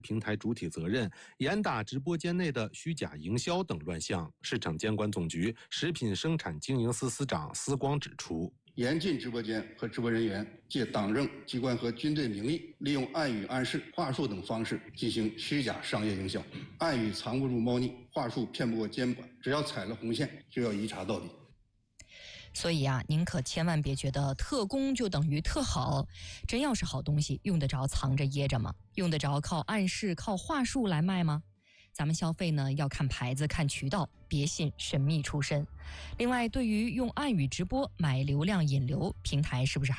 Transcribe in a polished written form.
平台主体责任、严打直播间内的虚假营销等乱象。市场监管总局食品生产经营司司长司光指出， 严禁直播间和直播人员借党政机关和军队名义，利用暗语、暗示、话术等方式进行虚假商业营销。暗语藏不住猫腻，话术骗不过监管，只要踩了红线，就要一查到底。 所以啊，您可千万别觉得特供就等于特好，真要是好东西，用得着藏着掖着吗？用得着靠暗示、靠话术来卖吗？咱们消费呢，要看牌子、看渠道，别信神秘出身。另外，对于用暗语直播买流量引流，平台是不是还